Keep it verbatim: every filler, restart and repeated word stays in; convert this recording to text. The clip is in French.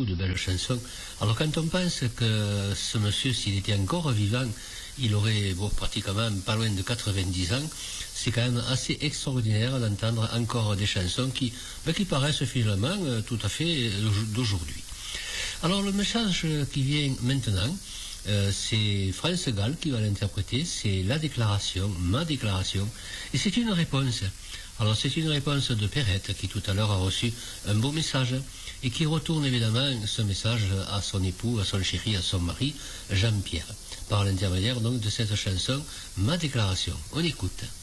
beaucoup de belles chansons. Alors quand on pense que ce monsieur, s'il était encore vivant, il aurait bon, pratiquement pas loin de quatre-vingt-dix ans, c'est quand même assez extraordinaire d'entendre encore des chansons qui, ben, qui paraissent finalement euh, tout à fait d'aujourd'hui. Alors le message qui vient maintenant, euh, c'est France Gall qui va l'interpréter, c'est la déclaration, ma déclaration, et c'est une réponse. Alors c'est une réponse de Perrette qui tout à l'heure a reçu un beau message et qui retourne évidemment ce message à son époux, à son chéri, à son mari, Jean-Pierre, par l'intermédiaire donc de cette chanson, ma déclaration. On écoute.